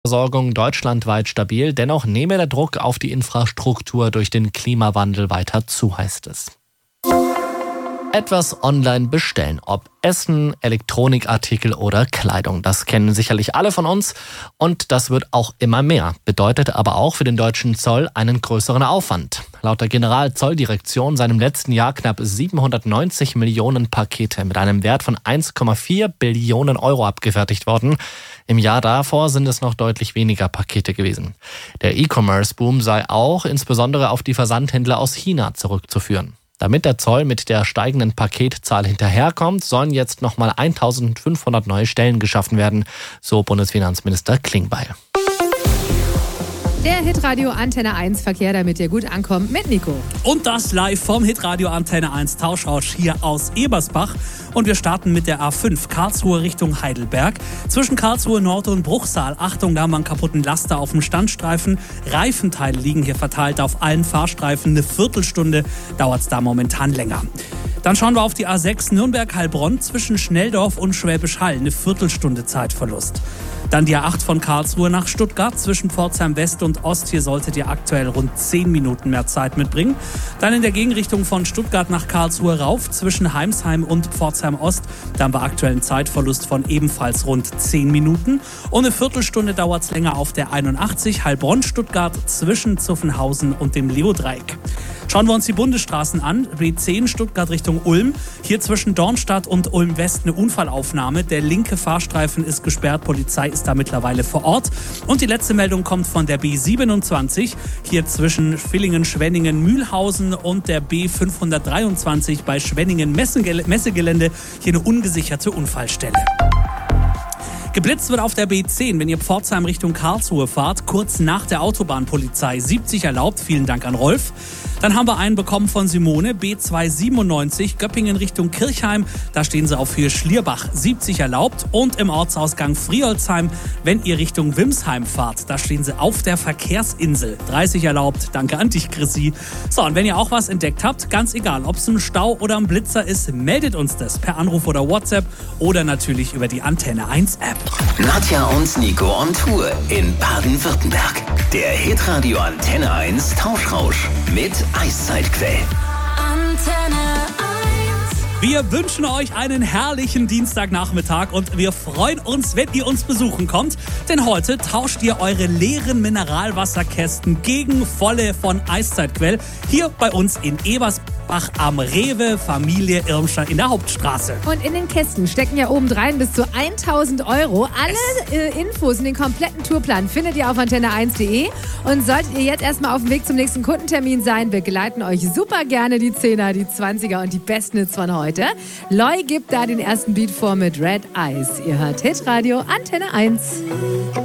Versorgung deutschlandweit stabil. Dennoch nehme der Druck auf die Infrastruktur durch den Klimawandel weiter zu, heißt es. Etwas online bestellen, ob Essen, Elektronikartikel oder Kleidung. Das kennen sicherlich alle von uns und das wird auch immer mehr. Bedeutet aber auch für den deutschen Zoll einen größeren Aufwand. Laut der Generalzolldirektion seien im letzten Jahr knapp 790 Millionen Pakete mit einem Wert von 1,4 Billionen Euro abgefertigt worden. Im Jahr davor sind es noch deutlich weniger Pakete gewesen. Der E-Commerce-Boom sei auch insbesondere auf die Versandhändler aus China zurückzuführen. Damit der Zoll mit der steigenden Paketzahl hinterherkommt, sollen jetzt nochmal 1500 neue Stellen geschaffen werden, so Bundesfinanzminister Klingbeil. Der Hitradio Antenne 1 Verkehr, damit ihr gut ankommt, mit Nico. Und das live vom Hitradio Antenne 1 Tauschrausch hier aus Ebersbach. Und wir starten mit der A5 Karlsruhe Richtung Heidelberg. Zwischen Karlsruhe Nord und Bruchsal. Achtung, da haben wir einen kaputten Laster auf dem Standstreifen. Reifenteile liegen hier verteilt auf allen Fahrstreifen. Eine Viertelstunde dauert es da momentan länger. Dann schauen wir auf die A6 Nürnberg-Heilbronn zwischen Schnelldorf und Schwäbisch Hall. Eine Viertelstunde Zeitverlust. Dann die A8 von Karlsruhe nach Stuttgart zwischen Pforzheim West und Ost. Hier solltet ihr aktuell rund 10 Minuten mehr Zeit mitbringen. Dann in der Gegenrichtung von Stuttgart nach Karlsruhe rauf zwischen Heimsheim und Pforzheim Ost. Da haben wir aktuell einen Zeitverlust von ebenfalls rund 10 Minuten. Und eine Viertelstunde dauert es länger auf der 81 Heilbronn-Stuttgart zwischen Zuffenhausen und dem Leodreieck. Schauen wir uns die Bundesstraßen an. B10 Stuttgart Richtung Ulm. Hier zwischen Dornstadt und Ulm West eine Unfallaufnahme. Der linke Fahrstreifen ist gesperrt. Polizei ist da mittlerweile vor Ort. Und die letzte Meldung kommt von der B27. Hier zwischen Villingen, Schwenningen, Mühlhausen und der B523 bei Schwenningen Messegelände. Hier eine ungesicherte Unfallstelle. Geblitzt wird auf der B10, wenn ihr Pforzheim Richtung Karlsruhe fahrt, kurz nach der Autobahnpolizei. 70 erlaubt, vielen Dank an Rolf. Dann haben wir einen bekommen von Simone, B297, Göppingen Richtung Kirchheim. Da stehen sie auf Höhe Schlierbach, 70 erlaubt. Und im Ortsausgang Friolzheim, wenn ihr Richtung Wimsheim fahrt, da stehen sie auf der Verkehrsinsel, 30 erlaubt. Danke an dich, Chrissy. So, und wenn ihr auch was entdeckt habt, ganz egal, ob es ein Stau oder ein Blitzer ist, meldet uns das per Anruf oder WhatsApp oder natürlich über die Antenne 1 App. Nadja und Nico on Tour in Baden-Württemberg. Der Hitradio Antenne 1 Tauschrausch mit Eiszeitquell. Antenne 1. Wir wünschen euch einen herrlichen Dienstagnachmittag und wir freuen uns, wenn ihr uns besuchen kommt. Denn heute tauscht ihr eure leeren Mineralwasserkästen gegen volle von Eiszeitquell hier bei uns in Ebersbach am Rewe Familie Irmstein in der Hauptstraße. Und in den Kästen stecken ja obendrein bis zu 1.000 Euro. Alle Infos in den kompletten Tourplan findet ihr auf antenne1.de. Und solltet ihr jetzt erstmal auf dem Weg zum nächsten Kundentermin sein, begleiten euch super gerne die 10er, die 20er und die besten Hits von heute. Loy gibt da den ersten Beat vor mit Red Eyes. Ihr hört Hitradio Antenne 1.